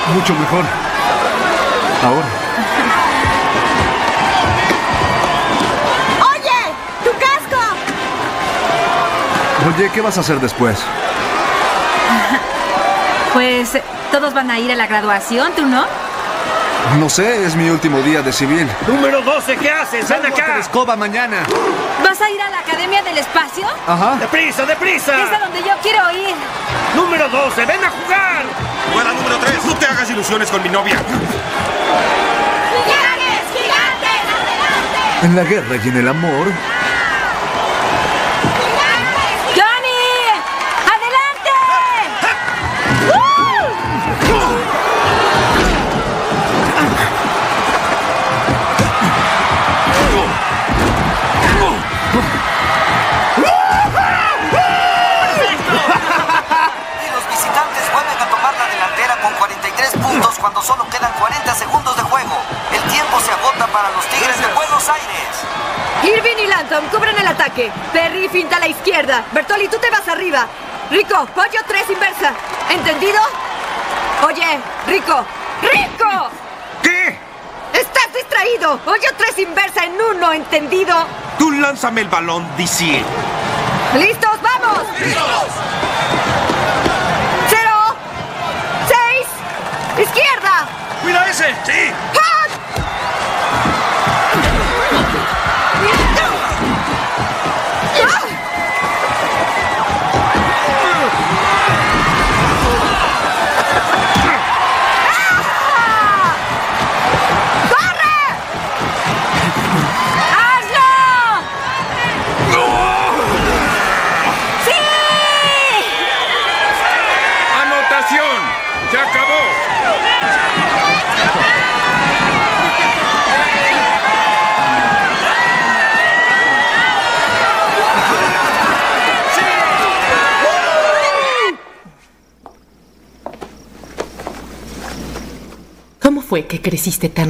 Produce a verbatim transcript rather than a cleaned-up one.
Mucho mejor. Ahora. ¡Oye! ¡Tu casco! Oye, ¿qué vas a hacer después? Pues todos van a ir a la graduación, ¿tú no? No sé, es mi último día de civil. Número doce, ¿qué haces? ¡Ven Salgo a hacer acá! escoba mañana. ¿Vas a ir a la Academia del Espacio? Ajá. ¡Deprisa, Es deprisa! a donde yo quiero ir. Número doce, ven a jugar. Jugada número tres. No te hagas ilusiones con mi novia. ¡Gigantes! ¡Gigantes! ¡Adelante! En la guerra y en el amor. ¡Johnny! ¡Adelante! Y los visitantes vuelven a tomar la delantera con cuarenta y tres puntos cuando solo quedan cuarenta segundos de juego. El tiempo se agota para los Tigres de Buenos Aires. Irving y Lanton cubren el ataque. Perry finta a la izquierda. Bertoli, tú te vas arriba. Rico, pollo tres inversa. ¿Entendido? Oye, Rico. ¡Rico! ¿Qué? ¡Estás distraído! Pollo tres inversa en uno, ¿entendido? Tú lánzame el balón, D C. ¡Listos, vamos! ¡Cero! ¡Seis! ¡Izquierda! ¡Mira ese! ¡Sí! ¡Hot! ¡Anotación! ¡Se acabó! ¿Cómo fue que creciste tan